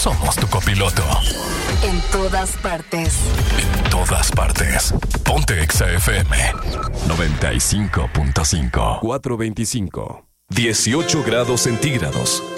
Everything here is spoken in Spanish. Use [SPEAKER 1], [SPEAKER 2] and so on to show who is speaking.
[SPEAKER 1] somos tu copiloto.
[SPEAKER 2] En todas partes.
[SPEAKER 1] En todas partes. Ponte Exa FM 95.5.
[SPEAKER 3] 425.
[SPEAKER 4] 18 grados centígrados.